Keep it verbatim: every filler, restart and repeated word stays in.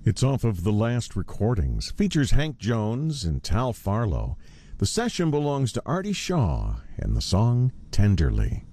It's off of The Last Recordings. Features Hank Jones and Tal Farlow. The session belongs to Artie Shaw and the song Tenderly.